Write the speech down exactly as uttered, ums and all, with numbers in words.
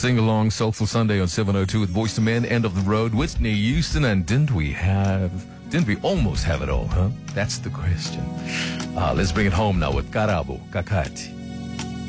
Sing along Soulful Sunday on seven oh two with Voice to Men, End of the Road, Whitney Houston, and didn't we have, didn't we almost have it all, huh? That's the question. Uh, let's bring it home now with Karabo Kakati.